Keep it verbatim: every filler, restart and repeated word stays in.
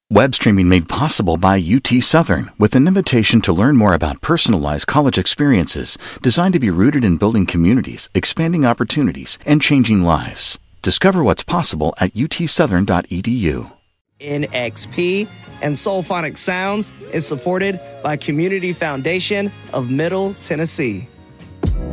Web streaming made possible by U T Southern with an invitation to learn more about personalized college experiences designed to be rooted in building communities, expanding opportunities, and changing lives. Discover what's possible at u t southern dot e d u. N X P and Soulphonic Sounds is supported by Community Foundation of Middle Tennessee.